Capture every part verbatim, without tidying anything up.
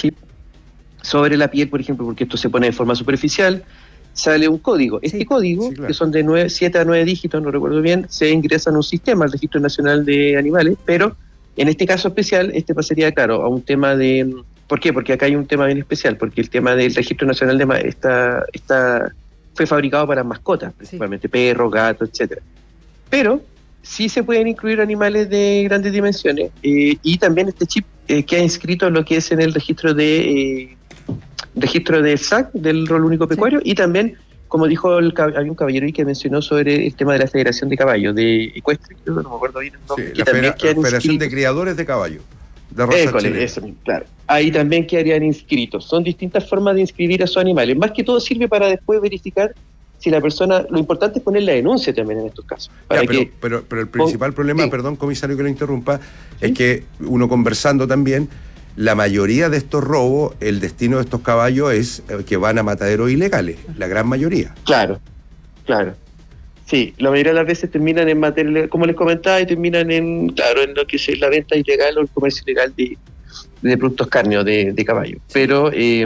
chip sobre la piel, por ejemplo, porque esto se pone de forma superficial, sale un código. Este sí, código, sí, claro, que son de siete a nueve dígitos, no recuerdo bien, se ingresa en un sistema, el Registro Nacional de Animales, pero en este caso especial, este pasaría, claro, a un tema de... ¿Por qué? Porque acá hay un tema bien especial, porque el tema del Registro Nacional de Animales está, está, fue fabricado para mascotas, principalmente sí, perros, gatos, etcétera. Pero sí se pueden incluir animales de grandes dimensiones, eh, y también este chip eh, que ha inscrito lo que es en el registro de... Eh, registro del S A C, del Rol Único Pecuario, sí, y también, como dijo, el, había un caballero ahí que mencionó sobre el tema de la Federación de Caballos, de Ecuestre, no me acuerdo bien el nombre. Sí, que la, también federa, la Federación de Criadores de Caballos, de raza École, chilena. Eso, claro. Ahí también quedarían inscritos. Son distintas formas de inscribir a sus animales. Más que todo sirve para después verificar si la persona... Lo importante es poner la denuncia también en estos casos. Para ya, pero, que, pero, pero el principal pon, problema, sí, perdón, comisario, que lo interrumpa, ¿sí? Es que uno conversando también... La mayoría de estos robos, el destino de estos caballos es que van a mataderos ilegales, la gran mayoría. Claro, claro. Sí, la mayoría de las veces terminan en materia, como les comentaba, y terminan en, claro, en lo que es la venta ilegal o el comercio ilegal de, de productos cárneos de, de caballo. Pero, eh,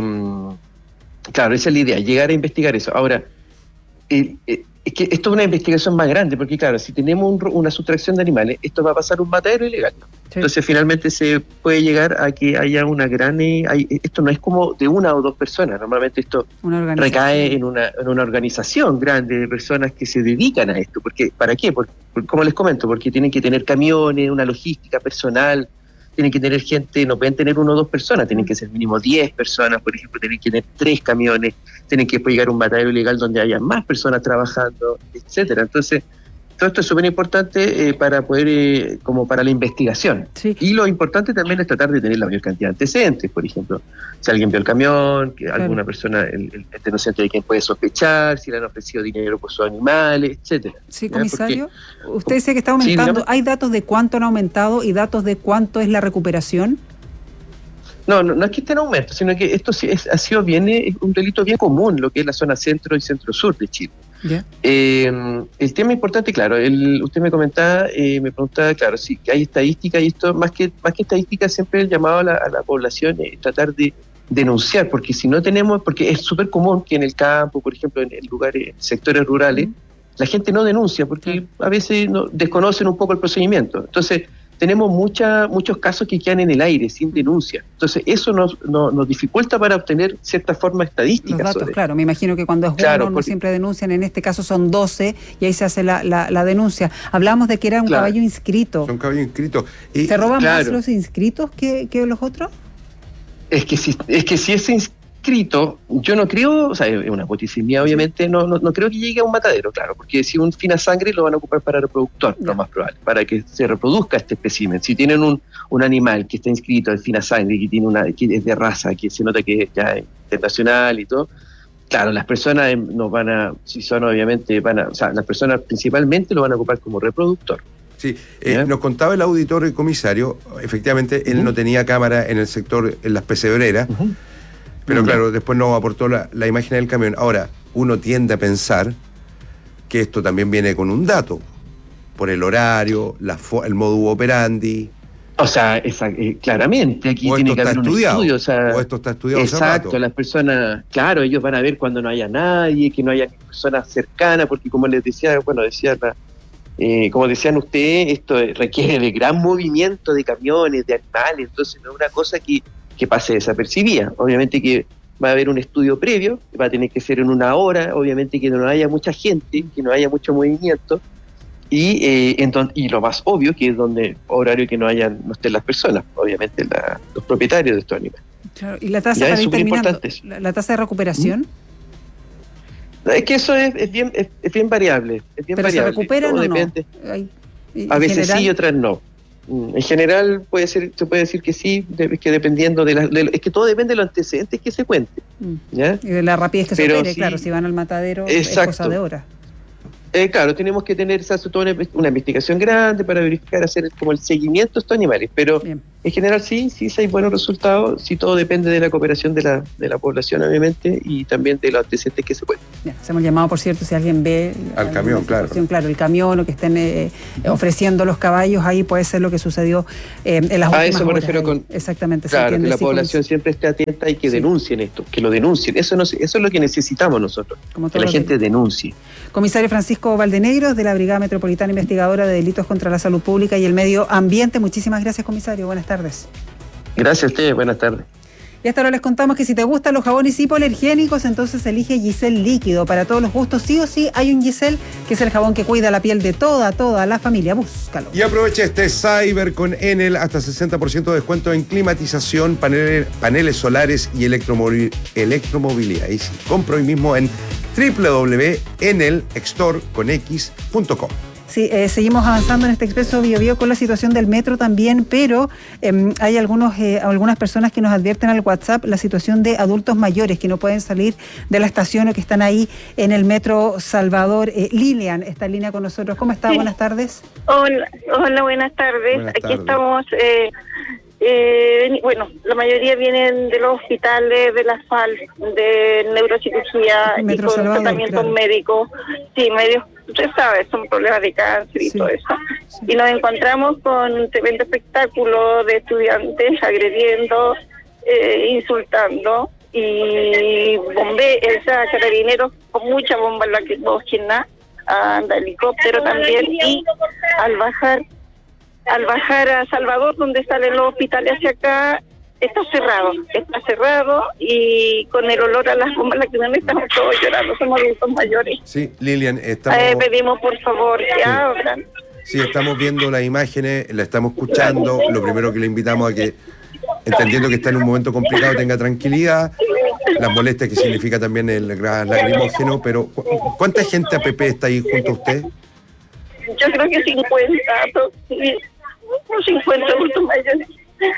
claro, esa es la idea, llegar a investigar eso. Ahora, eh, eh, es que esto es una investigación más grande, porque claro, si tenemos un, una sustracción de animales, esto va a pasar a un matadero ilegal. Sí. Entonces finalmente se puede llegar a que haya una gran... Eh, hay, esto no es como de una o dos personas, normalmente esto recae en una, en una organización grande de personas que se dedican a esto. Porque, ¿para qué? Porque, como les comento, porque tienen que tener camiones, una logística personal, tienen que tener gente, no pueden tener uno o dos personas, tienen que ser mínimo diez personas, por ejemplo, tienen que tener tres camiones, tienen que llegar a un matadero ilegal donde haya más personas trabajando, etcétera. Entonces, todo esto es súper importante eh, para poder, eh, como para la investigación. Sí. Y lo importante también es tratar de tener la mayor cantidad de antecedentes, por ejemplo, si alguien vio el camión, que claro, alguna persona, el, el denunciante de quien puede sospechar, si le han ofrecido dinero por sus animales, etcétera. Sí, comisario, porque, usted dice que está aumentando. Sí, ¿hay datos de cuánto han aumentado y datos de cuánto es la recuperación? No, no, no es que esté en aumento, sino que esto sí es, ha sido bien, es un delito bien común, lo que es la zona centro y centro-sur de Chile. Yeah. Eh, el tema importante, claro, el, usted me comentaba, eh, me preguntaba, claro, sí, que hay estadísticas y esto, más que más que estadísticas, siempre el llamado a la, a la población es tratar de denunciar, porque si no tenemos, porque es súper común que en el campo, por ejemplo, en, en lugares, en sectores rurales, mm. la gente no denuncia, porque mm. a veces no, desconocen un poco el procedimiento. Entonces, tenemos mucha, muchos casos que quedan en el aire, sin denuncia. Entonces, eso nos, nos, nos dificulta para obtener cierta forma estadística. Los datos, sobre... claro. Me imagino que cuando es claro, uno, porque... no siempre denuncian. En este caso son doce y ahí se hace la, la, la denuncia. Hablamos de que era un claro. caballo inscrito. Son caballos inscritos. Y, ¿Se roban claro. más los inscritos que, que los otros? Es que si es que si es inscrito, yo no creo, o sea, es una hipotesis obviamente, no, no, no creo que llegue a un matadero, claro, porque si un fina sangre lo van a ocupar para reproductor, no. lo más probable, para que se reproduzca este espécimen. Si tienen un, un animal que está inscrito en fina sangre, que tiene una, que es de raza, que se nota que ya es internacional y todo, claro, las personas nos van a, si son obviamente, van a, o sea, las personas principalmente lo van a ocupar como reproductor. Sí, eh, nos contaba el auditor, el comisario, efectivamente, uh-huh. él no tenía cámara en el sector, en las pesebreras, uh-huh. pero uh-huh. claro, después nos aportó la, la imagen del camión. Ahora, uno tiende a pensar que esto también viene con un dato, por el horario, la fo- el modus operandi. O sea, esa, eh, claramente, aquí tiene que haber un estudio. O, sea, o esto está estudiado. Exacto, las personas, claro, ellos van a ver cuando no haya nadie, que no haya personas cercanas, porque como les decía, bueno, decía la... Eh, como decían ustedes, esto requiere de gran movimiento de camiones, de animales, entonces no es una cosa que, que pase desapercibida. Obviamente que va a haber un estudio previo, va a tener que ser en una hora, obviamente que no haya mucha gente, que no haya mucho movimiento, y eh, entonces, y lo más obvio que es donde horario que no hayan, no estén las personas, obviamente la, los propietarios de estos animales. Claro, y la tasa, para ir terminando, la, la tasa de recuperación. ¿Mm? Es que eso es, es bien es, es bien variable. Es bien ¿Pero variable. se recuperan o no? Hay, a veces general... sí y otras no. En general puede ser, se puede decir que sí, es que dependiendo de la, de, es que todo depende de los antecedentes que se cuenten. ¿Ya? Y de la rapidez que Pero se opere, sí, claro, si van al matadero exacto. es cosa de horas. Eh, claro, tenemos que tener se hace toda una, una investigación grande para verificar, hacer como el seguimiento de estos animales, pero, En general sí, sí, sí hay buenos resultados, sí todo depende de la cooperación de la, de la población, obviamente, y también de los antecedentes que se pueden. Bien, hacemos llamado, por cierto, si alguien ve... Al camión, claro. Claro, el camión o que estén eh, ofreciendo los caballos, ahí puede ser lo que sucedió eh, en las últimas horas. A eso me refiero ahí. con... Exactamente. Claro, que la población siempre esté atenta y que sí. denuncien esto, que lo denuncien. Eso, no, eso es lo que necesitamos nosotros, que la gente denuncie. Comisario Francisco Valdenegros, de la Brigada Metropolitana Investigadora de Delitos contra la Salud Pública y el Medio Ambiente. Muchísimas gracias, comisario. Buenas tardes. Gracias a ustedes, buenas tardes. Y hasta ahora les contamos que si te gustan los jabones hipoalergénicos, entonces elige Giselle Líquido. Para todos los gustos, sí o sí, hay un Giselle, que es el jabón que cuida la piel de toda, toda la familia. Búscalo. Y aprovecha este Cyber con Enel, hasta sesenta por ciento de descuento en climatización, paneles, paneles solares y electromovi- electromovilidad. Y sí, compra hoy mismo en doble u doble u doble u punto enel store con x punto com. Sí, eh, seguimos avanzando en este Expreso Bio Bio con la situación del metro también, pero eh, hay algunos, eh, algunas personas que nos advierten al WhatsApp la situación de adultos mayores que no pueden salir de la estación o que están ahí en el metro Salvador. Eh, Lilian está en línea con nosotros. ¿Cómo está? Sí. Buenas tardes. Hola, hola buenas tardes. Buenas Aquí tardes. estamos, eh, eh, bueno, la mayoría vienen de los hospitales, de la F A L, de neurocirugía y con Salvador, tratamientos claro. médicos. Sí, medios, usted sabe, son problemas de cáncer y sí. todo eso. Sí. Y nos encontramos con un tremendo espectáculo de estudiantes agrediendo, eh, insultando, y bombe, o sea, carabineros con mucha bomba lacrimógena, anda helicóptero también, y al bajar al bajar a Salvador, donde salen los hospitales hacia acá, está cerrado, está cerrado, y con el olor a las bombas lacrimógenas estamos todos llorando, somos adultos mayores. Sí, Lilian, estamos... Eh, pedimos por favor que sí. abran. Sí, estamos viendo las imágenes, la estamos escuchando. Lo primero que le invitamos a que, entendiendo que está en un momento complicado, tenga tranquilidad. Las molestias que significa también el gas lacrimógeno, pero ¿cu- ¿cuánta gente A P P está ahí junto a usted? Yo creo que cincuenta, unos cincuenta adultos mayores.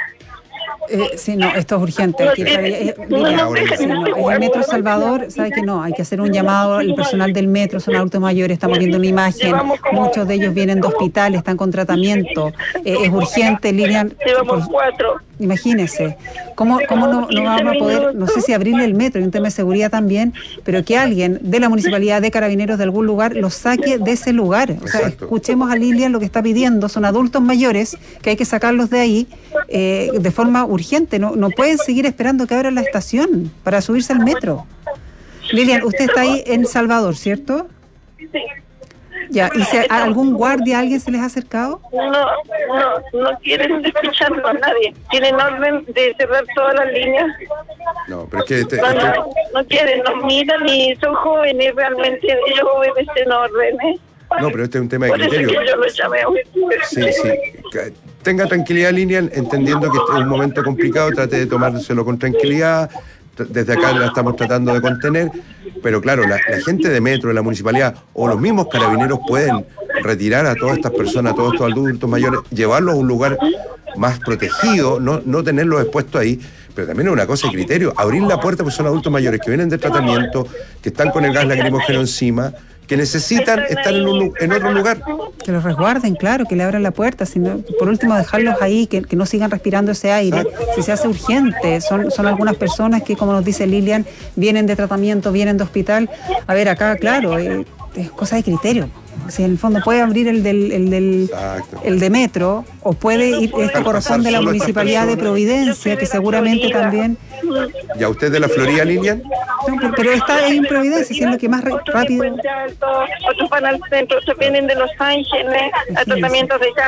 Eh, sí, no, esto es urgente. No Aquí, tiene- eh, no, Lilian, no dejan sí, no, este en el huevo. Metro Salvador, ¿sabe que no? Hay que hacer un llamado al personal del metro, son adultos mayores, estamos viendo una imagen, Llevamos como- muchos de ellos vienen de hospitales, están con tratamiento, eh, es urgente, Lilian. Llevamos por- cuatro. Imagínese, ¿cómo, cómo no, no vamos a poder, no sé si abrirle el metro, hay un tema de seguridad también, pero que alguien de la municipalidad, de Carabineros, de algún lugar, los saque de ese lugar? O sea, Exacto. escuchemos a Lilian lo que está pidiendo, son adultos mayores que hay que sacarlos de ahí eh, de forma urgente, no, no pueden seguir esperando que abra la estación para subirse al metro. Lilian, usted está ahí en Salvador, ¿cierto? Sí. Ya, ¿y si a algún guardia, alguien se les ha acercado? No, no, no quieren escucharlo a nadie. Tienen orden de cerrar todas las líneas. No, pero es que... Este, No, este- no, no quieren, nos miran y son jóvenes, realmente ellos obedecen órdenes. no, pero este es un tema de Por eso es criterio. que yo lo llamé a usted. Sí, sí. Ca- Tenga tranquilidad, Lilian, entendiendo que este es un momento complicado, trate de tomárselo con tranquilidad. T- Desde acá la estamos tratando de contener, pero claro, la, la gente de metro, de la municipalidad o los mismos carabineros pueden retirar a todas estas personas, a todos estos adultos mayores, llevarlos a un lugar más protegido, no, no tenerlos expuestos ahí. Pero también es una cosa de criterio, abrir la puerta porque son adultos mayores que vienen de tratamiento, que están con el gas lacrimógeno encima, que necesitan estar en, un, lu- en otro lugar. Que los resguarden, claro, que le abran la puerta, sino, por último dejarlos ahí, que, que no sigan respirando ese aire, si se hace urgente. Son, son algunas personas que, como nos dice Lilian, vienen de tratamiento, vienen de hospital. A ver, acá, claro, eh, es cosa de criterio. Si en el fondo puede abrir el del, el del Exacto. el de metro, o puede ir, esto corresponde a la Solo estas municipalidad de personas. Providencia, que seguramente también. ¿Y a usted de la Florida, Lilian? No, pero- pero está ahí en Providencia, si es lo que más re- Otros rápido. en Puente Alto, otros van al centro, otros vienen de Los Ángeles a tratamientos de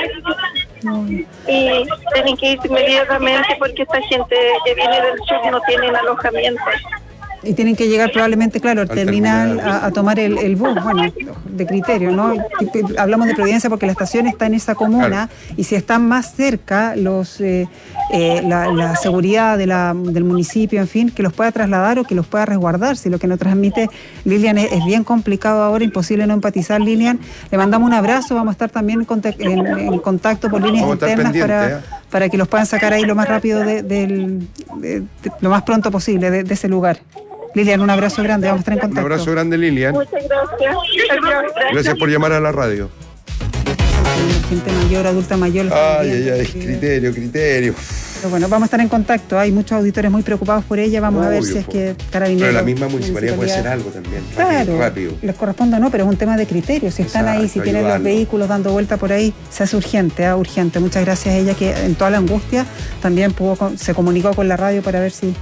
cáncer. Y tienen que irse inmediatamente porque esta gente que viene del sur no tienen alojamiento. Y tienen que llegar probablemente, claro, al Al terminal terminal. a, a tomar el, el bus, bueno, de criterio, ¿no? Hablamos de Providencia porque la estación está en esa comuna, Claro. y si están más cerca, los eh, eh, la, la seguridad de la, del municipio, en fin, que los pueda trasladar o que los pueda resguardar. Si lo que nos transmite Lilian es, es bien complicado ahora, imposible no empatizar, Lilian. Le mandamos un abrazo, vamos a estar también en, contac- en- en contacto por líneas Vamos a estar internas pendientes, para, ¿eh? para que los puedan sacar ahí lo más rápido, de, del, de- de- lo más pronto posible de, de ese lugar. Lilian, un abrazo grande, vamos a estar en Un contacto. abrazo grande, Lilian. Muchas gracias. Adiós. Gracias por llamar a la radio. gente mayor, adulta mayor. Ay, ay, ay, criterio, criterio. Pero bueno, vamos a estar en contacto. Hay muchos auditores muy preocupados por ella. Vamos Obvio, a ver si es po. que Carabineros. Pero la misma municipalidad, municipalidad puede hacer algo también. Claro, rápido. les corresponde o no, pero es un tema de criterio. Si están Exacto, ahí, si tienen ayudarlo. los vehículos dando vuelta por ahí, se hace urgente, ¿eh? urgente. Muchas gracias a ella que en toda la angustia también pudo, se comunicó con la radio para ver si